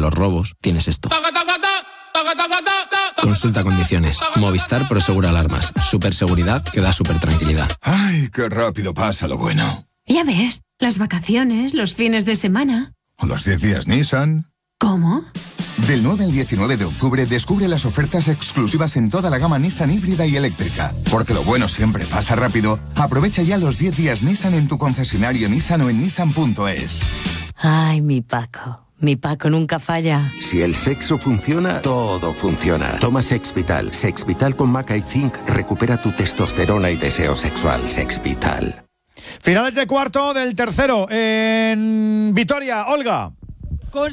los robos, tienes esto. Consulta condiciones. Movistar Prosegura Alarmas. Superseguridad que da super tranquilidad. ¡Ay, qué rápido pasa lo bueno! Ya ves, las vacaciones, los fines de semana. ¿O los 10 días Nissan? ¿Cómo? Del 9 al 19 de octubre descubre las ofertas exclusivas en toda la gama Nissan híbrida y eléctrica. Porque lo bueno siempre pasa rápido. Aprovecha ya los 10 días Nissan en tu concesionario Nissan o en nissan.es. Ay, mi Paco. Mi Paco nunca falla. Si el sexo funciona, todo funciona. Toma Sexvital. Sexvital con maca y zinc recupera tu testosterona y deseo sexual. Sexvital. Finales de cuarto del tercero en Vitoria. Olga. Con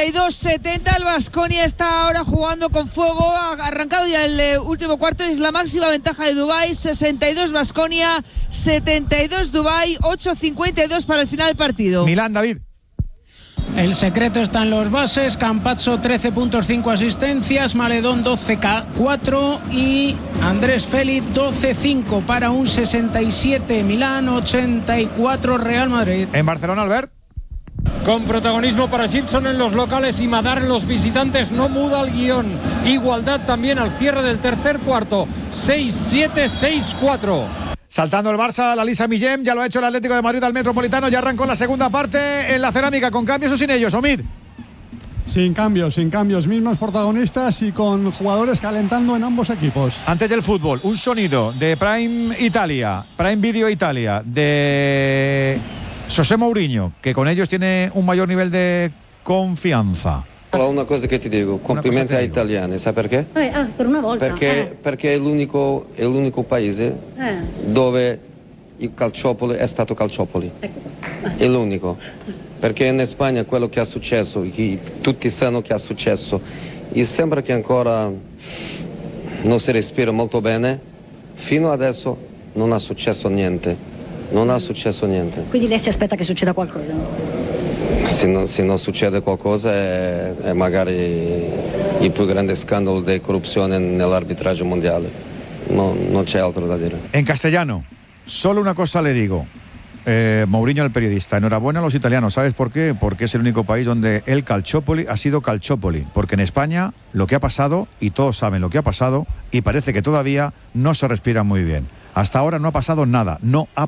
62-70 el Baskonia está ahora jugando con fuego. Ha arrancado ya el último cuarto. Es la máxima ventaja de Dubái. 62 Baskonia, 72 Dubái, 8:52 para el final del partido. Milán, David. El secreto está en los bases. Campazzo 13 puntos, 5 asistencias. Maledón 12-4 y Andrés Félix 12-5 para un 67 Milán, 84 Real Madrid. En Barcelona, Albert. Con protagonismo para Gibson en los locales y Madar en los visitantes, no muda el guión. Igualdad también al cierre del tercer cuarto. 6-7, 6-4. Saltando el Barça, la Lisa Millem, ya lo ha hecho el Atlético de Madrid al Metropolitano, ya arrancó la segunda parte en la Cerámica, con cambios o sin ellos, Omid. Sin cambios, mismos protagonistas y con jugadores calentando en ambos equipos. Antes del fútbol, un sonido de Prime Video Italia, de José Mourinho, que con ellos tiene un mayor nivel de confianza. Una cosa che ti dico, complimenti agli italiani, sai perché? Per una volta. Perché è l'unico paese dove il calciopoli è stato calciopoli. È l'unico. Perché in Spagna quello che è successo, tutti sanno che è successo, e sembra che ancora non si respira molto bene. Fino adesso non è successo niente. Quindi lei si aspetta che succeda qualcosa? Se non succede qualcosa è magari il più grande scandalo di corruzione nell'arbitraggio mondiale. Non c'è altro da dire. En castellano, solo una cosa le digo. Mourinho, el periodista, enhorabuena a los italianos. ¿Sabes por qué? Porque es el único país donde el calciopoli ha sido calciopoli. Porque en España lo que ha pasado, y todos saben lo que ha pasado, y parece que todavía no se respira muy bien. Hasta ahora no ha pasado nada.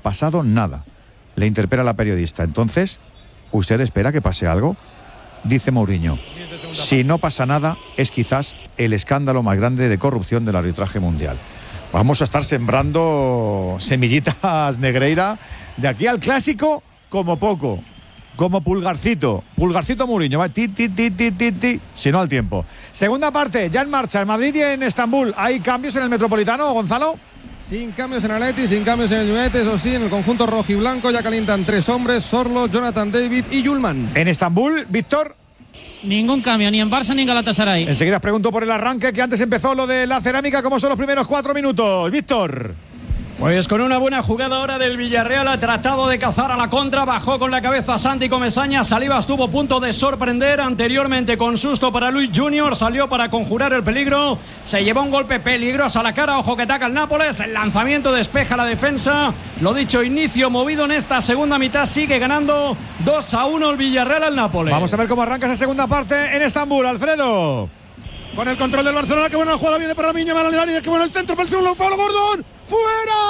Le interpela la periodista. Entonces, ¿usted espera que pase algo? Dice Mourinho. Si no pasa nada, es quizás el escándalo más grande de corrupción del arbitraje mundial. Vamos a estar sembrando semillitas, Negreira, de aquí al clásico como poco. Como Pulgarcito Mourinho, va ti, si no al tiempo. Segunda parte, ya en marcha en Madrid y en Estambul. ¿Hay cambios en el Metropolitano, Gonzalo? Sin cambios en Atleti, sin cambios en el United, eso sí, en el conjunto rojiblanco ya calientan 3 hombres: Sorlo, Jonathan David y Yulman. En Estambul, Víctor. Ningún cambio, ni en Barça ni en Galatasaray. Enseguida pregunto por el arranque, que antes empezó lo de la Cerámica. ¿Cómo son los primeros 4 minutos? Víctor. Pues con una buena jugada ahora del Villarreal, ha tratado de cazar a la contra, bajó con la cabeza Santi Comesaña, Saliba estuvo a punto de sorprender anteriormente con susto para Luis Junior, salió para conjurar el peligro, se llevó un golpe peligroso a la cara, ojo que ataca el Nápoles, el lanzamiento despeja la defensa, lo dicho, inicio movido en esta segunda mitad, sigue ganando 2-1 el Villarreal al Nápoles. Vamos a ver cómo arranca esa segunda parte en Estambul, Alfredo. Con el control del Barcelona, que buena jugada viene para Miña Malanelari, que bueno el centro para el segundo, Pablo Gordon, ¡fuera!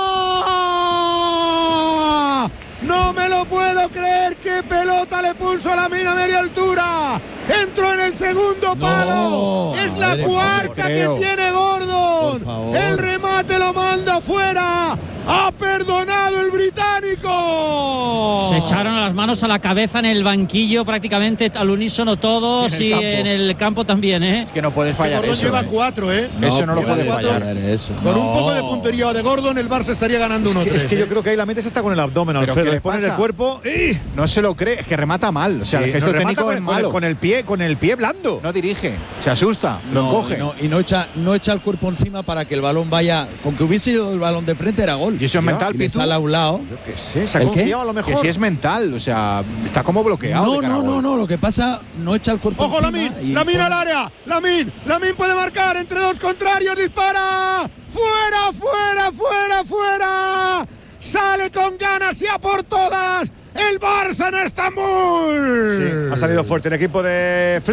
No me lo puedo creer, qué pelota le puso a Lamine a media altura, entró en el segundo palo, es la cuarta que tiene Gordon, el remate lo manda fuera, ha perdonado el británico. Se echaron las manos a la cabeza en el banquillo prácticamente al unísono todos y en el campo también, ¿eh? Es que no puedes fallar Gordon eso. Lleva 4, ¿eh? Eso no lo puede fallar. Con un poco de puntería de Gordon, el Barça estaría ganando 1-3. Es que yo creo que ahí la mente está con el abdomen, Alfredo. Le pones el cuerpo y no se lo cree, es que remata mal. O sea, el gesto técnico es malo. Con el pie blando. No dirige, se asusta, lo encoge. Y no echa el cuerpo encima para que el balón vaya. Con que hubiese ido el balón de frente era gol. Y eso es mental, Pitu. Sale a un lado. Yo qué sé, se ha confiado a lo mejor. Que si es mental, o sea, está como bloqueado. No, lo que pasa, no echa el cuerpo encima. ¡Ojo, Lamine al área! ¡Lamine puede marcar entre dos contrarios! ¡Dispara! ¡Fuera! Sale con ganas y a por todas el Barça en Estambul. Sí, ha salido fuerte el equipo de